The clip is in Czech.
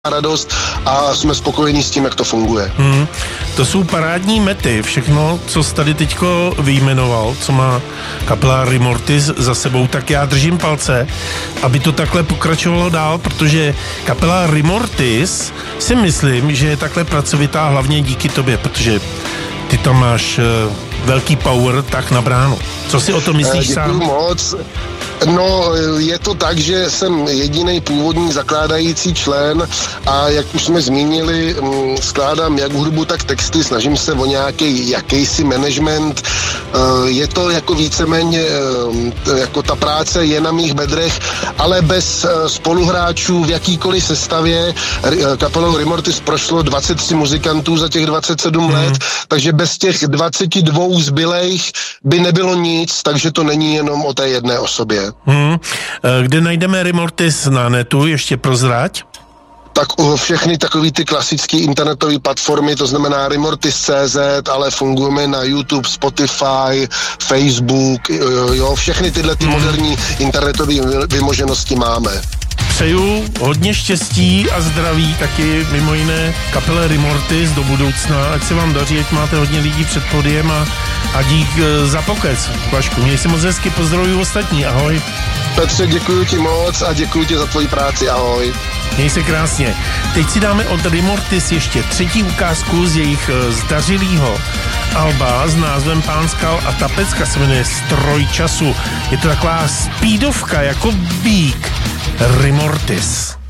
radost a jsme spokojení s tím, jak to funguje. To jsou parádní mety, všechno, co jsi tady teďko vyjmenoval, co má kapela Rimortis za sebou, tak já držím palce, aby to takhle pokračovalo dál, protože kapela Rimortis si myslím, že je takhle pracovitá hlavně díky tobě, protože ty tam máš velký power tak na bránu. Co si o to myslíš sám? Děkuju moc. No, je to tak, že jsem jediný původní zakládající člen a jak už jsme zmínili, skládám jak hudbu, tak texty, snažím se o nějaký jakýsi management. Je to jako víceméně, jako ta práce je na mých bedrech, ale bez spoluhráčů v jakýkoliv sestavě. Kapelou Rimortis prošlo 23 muzikantů za těch 27 let, takže bez těch 22 zbylejch by nebylo nic, takže to není jenom o té jedné osobě. Kde najdeme Rimortis na netu, ještě prozrať? Tak všechny takový ty klasické internetové platformy, to znamená Rimortis.cz, ale fungujeme na YouTube, Spotify, Facebook, jo, všechny tyhle ty moderní internetové vymoženosti máme. Přeju hodně štěstí a zdraví taky mimo jiné kapele Rimortis do budoucna, ať se vám daří, ať máte hodně lidí před podiem a dík za pokec, Vašku. Měj si moc hezky, pozdravuju ostatní, ahoj. Petře, děkuji ti moc a děkuji ti za tvoji práci, ahoj. Měj se krásně. Teď si dáme od Rimortis ještě třetí ukázku z jejich zdařilýho alba s názvem Pán skal a ta pecka se jmenuje Stroj času. Je to taková speedovka jako Vík. Rimortis.